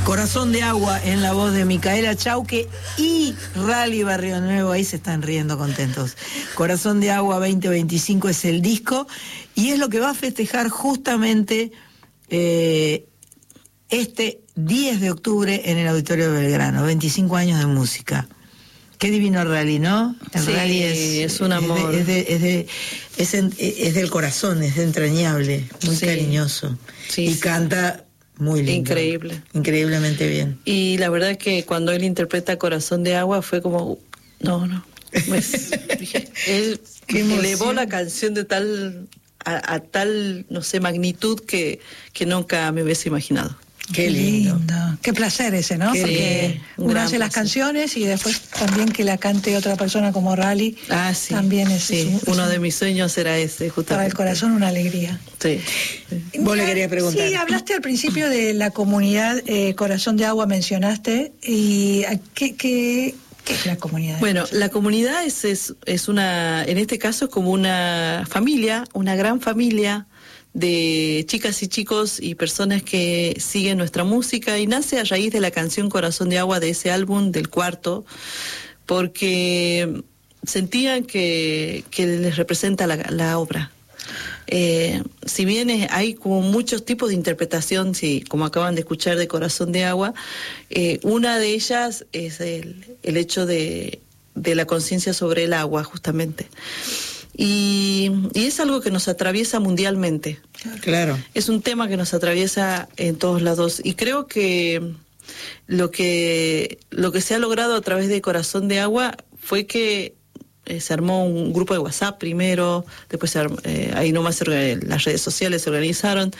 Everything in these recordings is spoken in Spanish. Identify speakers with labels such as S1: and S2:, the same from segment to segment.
S1: Corazón de Agua en la voz de Micaela Chauque y Rally Barrio Nuevo, ahí se están riendo contentos. Corazón de Agua 2025 es el disco y es lo que va a festejar justamente este 10 de octubre en el Auditorio de Belgrano, 25 años de música. Qué divino Rally, ¿no? El
S2: sí,
S1: Rally
S2: es un amor.
S1: Es del corazón, es entrañable, muy cariñoso.
S2: Sí,
S1: y canta muy lindo.
S2: Increíble.
S1: Increíblemente bien.
S2: Y la verdad es que cuando él interpreta Corazón de Agua fue como, no. Pues, él elevó la canción de tal a tal, no sé, magnitud que nunca me hubiese imaginado.
S1: Qué lindo.
S3: Qué placer ese, ¿no?
S1: Qué
S3: porque
S1: lindo.
S3: uno hace las canciones y después también que la cante otra persona como Rally.
S2: Sí.
S3: También es
S2: uno de mis sueños era ese, justamente.
S3: Para el corazón una alegría.
S2: Sí.
S1: Vos le querías preguntar.
S3: Sí, hablaste al principio de la comunidad Corazón de Agua, mencionaste. ¿Y qué es la comunidad?
S2: Bueno, la comunidad es una, en este caso es como una familia, una gran familia de chicas y chicos y personas que siguen nuestra música, y nace a raíz de la canción Corazón de Agua, de ese álbum, del cuarto, porque sentían que les representa la obra. Si bien hay como muchos tipos de interpretación, como acaban de escuchar, de Corazón de Agua, una de ellas es el hecho de la conciencia sobre el agua, justamente. Y es algo que nos atraviesa mundialmente.
S1: Claro. Es
S2: un tema que nos atraviesa en todos lados. Y creo que lo que se ha logrado a través de Corazón de Agua fue que se armó un grupo de WhatsApp primero, después ahí nomás las redes sociales se organizaron.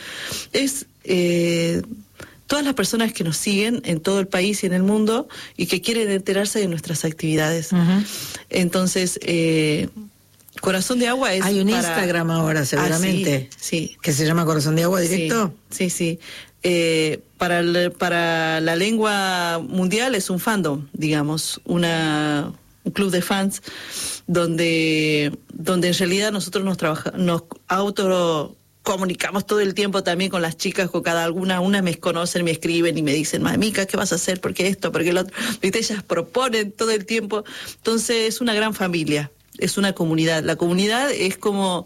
S2: Todas las personas que nos siguen en todo el país y en el mundo y que quieren enterarse de nuestras actividades. Uh-huh. Entonces, Corazón de Agua es...
S1: Hay un Instagram ahora, seguramente.
S2: Sí.
S1: ¿Que se llama Corazón de Agua directo?
S2: Sí. Para la lengua mundial es un fandom, digamos, un club de fans donde en realidad nosotros nos comunicamos todo el tiempo también con las chicas, con cada alguna me conocen, me escriben y me dicen, Mica, ¿qué vas a hacer? ¿Por qué esto? ¿Por qué lo otro? ¿Viste? Ellas proponen todo el tiempo. Entonces es una gran familia, es una comunidad. La comunidad es como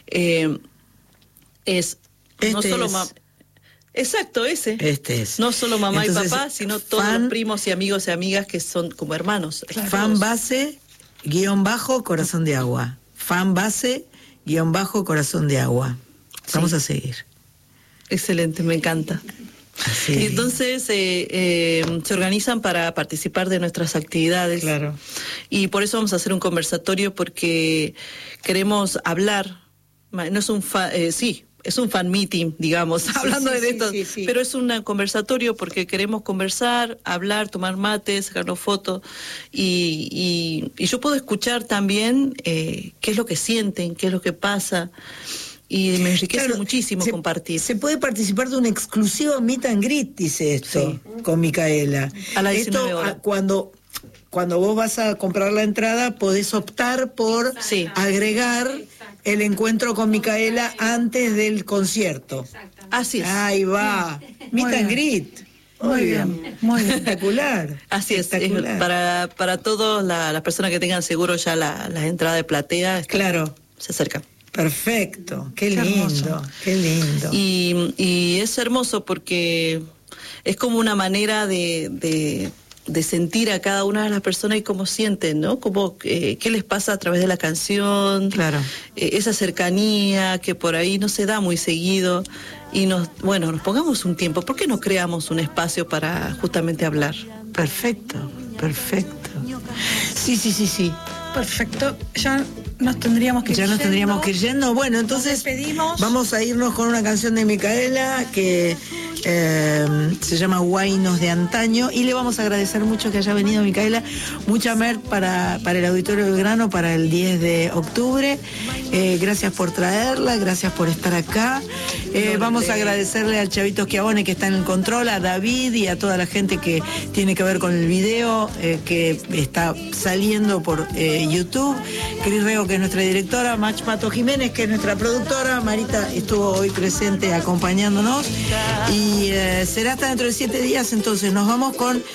S2: no solo exacto, ese. No solo mamá y papá, sino todos los primos y amigos y amigas que son como hermanos.
S1: Claro. Fan base _ Corazón de Agua. Fan base _ Corazón de Agua. Vamos a seguir.
S2: Excelente, me encanta.
S1: Así.
S2: Y entonces se organizan para participar de nuestras actividades.
S1: Claro.
S2: Y por eso vamos a hacer un conversatorio, porque queremos hablar. No es un es un fan meeting, digamos, hablando de esto, pero es un conversatorio porque queremos conversar, hablar, tomar mates, sacarnos fotos y yo puedo escuchar también qué es lo que sienten, qué es lo que pasa. Y me enriquece muchísimo compartir.
S1: Se puede participar de un exclusivo meet and greet, dice esto, con Micaela.
S2: A las 19 horas.
S1: Cuando vos vas a comprar la entrada, podés optar por agregar el encuentro con Micaela antes del concierto.
S2: Así es.
S1: Ahí va. Meet and greet. Muy bien. Muy espectacular.
S2: Así es. Para todas las personas que tengan seguro ya las entradas de platea.
S1: Claro.
S2: Se acercan.
S1: Perfecto, qué lindo, qué lindo.
S2: Y es hermoso porque es como una manera de sentir a cada una de las personas y cómo sienten, ¿no? Como qué les pasa a través de la canción.
S1: Claro.
S2: Esa cercanía que por ahí no se da muy seguido. Y nos pongamos un tiempo. ¿Por qué no creamos un espacio para justamente hablar?
S1: Perfecto. Sí.
S3: Perfecto. Ya nos tendríamos que
S1: ir yendo. Bueno, entonces vamos a irnos con una canción de Micaela que se llama Guainos de Antaño, y le vamos a agradecer mucho que haya venido Micaela. Mucha mer para el Auditorio Belgrano para el 10 de octubre. Gracias por traerla, gracias por estar acá. Vamos a agradecerle al Chavito Schiavone, que está en el control, a David y a toda la gente que tiene que ver con el video que está saliendo por YouTube. Cris Rego, que es nuestra directora, Mach Pato Jiménez, que es nuestra productora. Marita estuvo hoy presente acompañándonos, y y será hasta dentro de 7 días, entonces nos vamos con